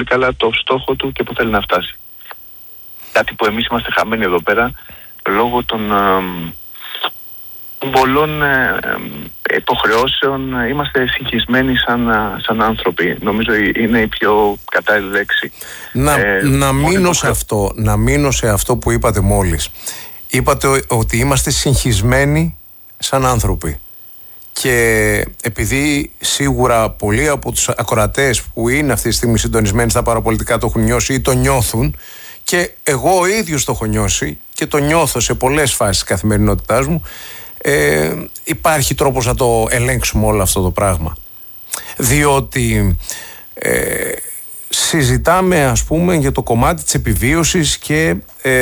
πολύ καλά το στόχο του και που θέλει να φτάσει. Κάτι που εμείς είμαστε χαμένοι εδώ πέρα λόγω των πολλών υποχρεώσεων. Είμαστε συγχυσμένοι σαν άνθρωποι. Νομίζω είναι η πιο κατάλληλη λέξη. Να μείνω σε αυτό που είπατε μόλις. Είπατε ότι είμαστε συγχυσμένοι σαν άνθρωποι. Και επειδή σίγουρα πολλοί από τους ακροατές που είναι αυτή τη στιγμή συντονισμένοι στα παραπολιτικά το έχουν νιώσει ή το νιώθουν, και εγώ ο ίδιος το έχω νιώσει και το νιώθω σε πολλές φάσεις της καθημερινότητάς μου, υπάρχει τρόπος να το ελέγξουμε όλο αυτό το πράγμα. Διότι συζητάμε, ας πούμε, για το κομμάτι της επιβίωσης και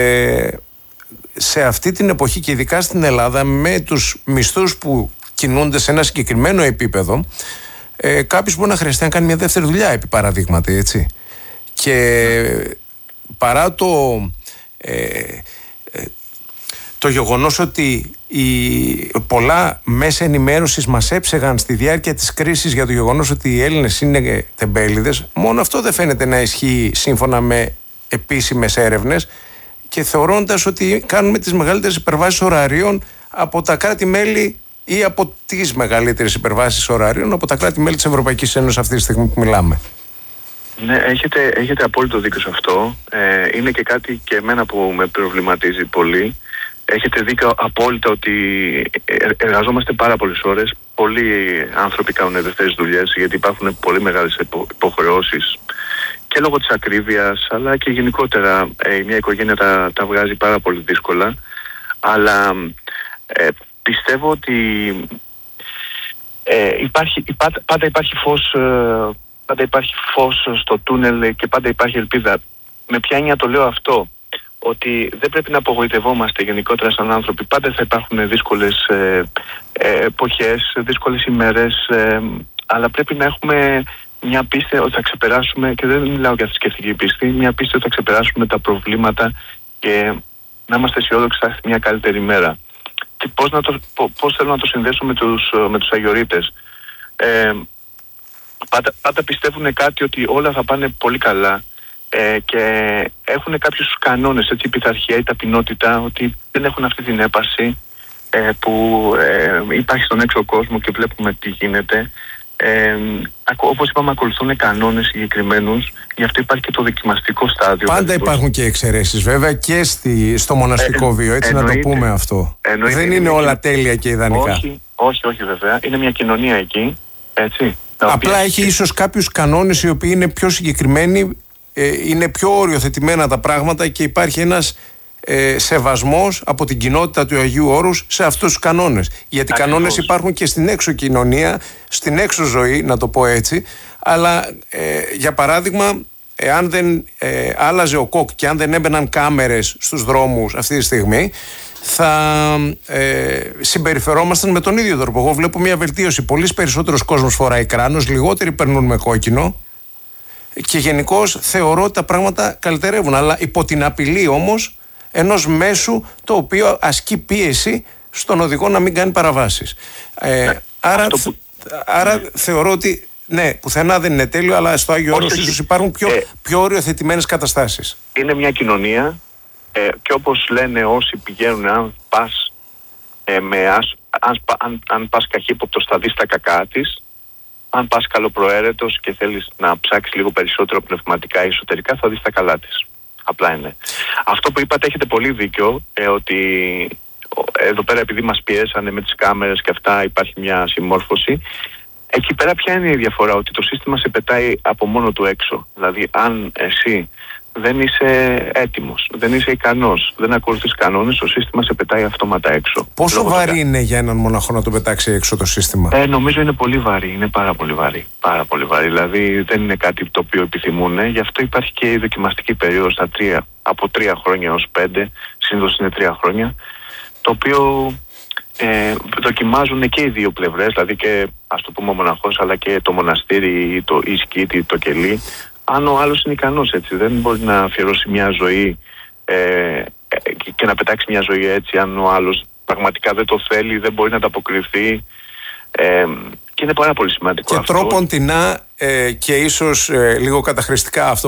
σε αυτή την εποχή και ειδικά στην Ελλάδα, με τους μισθούς που κινούνται σε ένα συγκεκριμένο επίπεδο, κάποιος μπορεί να χρειαστεί να κάνει μια δεύτερη δουλειά, επί παραδείγματι, έτσι. Και παρά το γεγονός ότι πολλά μέσα ενημέρωσης μας έψεγαν στη διάρκεια της κρίσης για το γεγονός ότι οι Έλληνες είναι τεμπέληδες, μόνο αυτό δεν φαίνεται να ισχύει σύμφωνα με επίσημες έρευνες, και θεωρώντας ότι κάνουμε τις μεγαλύτερες υπερβάσεις ωραρίων από τα κράτη-μέλη ή από τις μεγαλύτερες υπερβάσεις ωραρίων από τα κράτη-μέλη της Ευρωπαϊκής Ένωσης αυτή τη στιγμή που μιλάμε. Ναι, έχετε απόλυτο δίκιο σε αυτό. Είναι και κάτι και εμένα που με προβληματίζει πολύ. Έχετε δίκιο απόλυτα ότι εργαζόμαστε πάρα πολλές ώρες. Πολλοί άνθρωποι κάνουν δεύτερες δουλειές γιατί υπάρχουν πολύ μεγάλες υποχρεώσεις και λόγω της ακρίβειας, αλλά και γενικότερα μια οικογένεια τα βγάζει πάρα πολύ δύσκολα. Αλλά πιστεύω ότι πάντα υπάρχει φως. Πάντα υπάρχει φως στο τούνελ και πάντα υπάρχει ελπίδα. Με ποια έννοια το λέω αυτό? Ότι δεν πρέπει να απογοητευόμαστε γενικότερα σαν άνθρωποι. Πάντα θα υπάρχουν δύσκολες εποχές, δύσκολες ημέρες, αλλά πρέπει να έχουμε μια πίστη ότι θα ξεπεράσουμε, και δεν μιλάω για θρησκευτική πίστη, μια πίστη ότι θα ξεπεράσουμε τα προβλήματα και να είμαστε αισιόδοξοι θα έρθει μια καλύτερη μέρα. Και πώς θέλω να το συνδέσω με τους Αγιορείτες. Πάντα πιστεύουν κάτι, ότι όλα θα πάνε πολύ καλά, και έχουν κάποιους κανόνες, έτσι, η πειθαρχία, η ταπεινότητα, ότι δεν έχουν αυτή την έπαρση που υπάρχει στον έξω κόσμο και βλέπουμε τι γίνεται. Όπως είπαμε, ακολουθούν κανόνες συγκεκριμένους, γι' αυτό υπάρχει και το δοκιμαστικό στάδιο. Πάντα υπάρχουν και εξαιρέσεις βέβαια και στο μοναστικό βίο, έτσι να το πούμε αυτό. Δεν είναι όλα τέλεια και ιδανικά. Όχι βέβαια, είναι μια κοινωνία εκεί, έτσι. Απλά έχει ίσως κάποιους κανόνες οι οποίοι είναι πιο συγκεκριμένοι, είναι πιο οριοθετημένα τα πράγματα και υπάρχει ένας σεβασμός από την κοινότητα του Αγίου Όρους σε αυτούς τους κανόνες. Γιατί οι κανόνες υπάρχουν και στην έξω κοινωνία, στην έξω ζωή, να το πω έτσι. Αλλά για παράδειγμα, εάν δεν άλλαζε ο ΚΟΚ και αν δεν έμπαιναν κάμερες στους δρόμους αυτή τη στιγμή, θα συμπεριφερόμασταν με τον ίδιο τρόπο. Εγώ βλέπω μια βελτίωση. Πολύ περισσότερος κόσμος φοράει κράνος, λιγότεροι περνούν με κόκκινο και γενικώς θεωρώ ότι τα πράγματα καλυτερεύουν. Αλλά υπό την απειλή όμως ενός μέσου το οποίο ασκεί πίεση στον οδηγό να μην κάνει παραβάσεις. Άρα θεωρώ ότι ναι, πουθενά δεν είναι τέλειο, αλλά στο Άγιο Όρος ίσως υπάρχουν πιο οριοθετημένες καταστάσεις. Είναι μια κοινωνία. Και όπως λένε όσοι πηγαίνουν, αν πας καχύποπτος θα δεις τα κακά της, αν πας καλοπροαίρετος και θέλεις να ψάξεις λίγο περισσότερο πνευματικά ή εσωτερικά θα δεις τα καλά της. Απλά είναι. Αυτό που είπατε έχετε πολύ δίκιο, ότι εδώ πέρα επειδή μας πιέσανε με τις κάμερες και αυτά υπάρχει μια συμμόρφωση. Εκεί πέρα ποια είναι η διαφορά? Ότι το σύστημα σε πετάει από μόνο του έξω. Δηλαδή αν εσύ δεν είσαι έτοιμος, δεν είσαι ικανός, δεν ακολουθείς κανόνες, το σύστημα σε πετάει αυτόματα έξω. Πόσο βαρύ είναι για έναν μοναχό να το πετάξει έξω το σύστημα? Νομίζω είναι πολύ βαρύ, είναι πάρα πολύ βαρύ. Πάρα πολύ βαρύ, δηλαδή δεν είναι κάτι το οποίο επιθυμούν. Γι' αυτό υπάρχει και η δοκιμαστική περίοδος από 3 χρόνια έως 5, συνήθως είναι 3 χρόνια, το οποίο δοκιμάζουν και οι δύο πλευρές, δηλαδή και ας το πούμε ο μοναχός αλλά και το μοναστήρι, η σκήτη, το κελί. Αν ο άλλος είναι ικανός, έτσι, δεν μπορεί να αφιερώσει μια ζωή και να πετάξει μια ζωή έτσι, αν ο άλλος πραγματικά δεν το θέλει, δεν μπορεί να ανταποκριθεί. Και είναι πάρα πολύ σημαντικό και αυτό. Και τρόπον τεινά και ίσως λίγο καταχρηστικά αυτό